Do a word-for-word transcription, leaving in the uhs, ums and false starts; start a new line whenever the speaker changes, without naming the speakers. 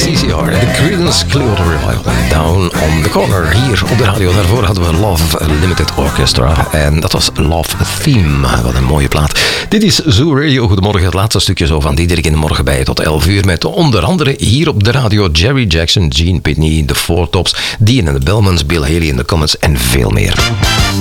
C C R, de Creedence Clearwater Revival, Down on the Corner. Hier op de radio, daarvoor hadden we Love Limited Orchestra. En dat was Love Theme, wat een mooie plaat. Dit is Zoo Radio, goedemorgen, het laatste stukje zo van Diederik in de morgen bij tot elf uur. Met onder andere hier op de radio Jerry Jackson, Gene Pitney, de Four Tops, Dean and the Bellmans, Bill Haley in de Comets en veel meer.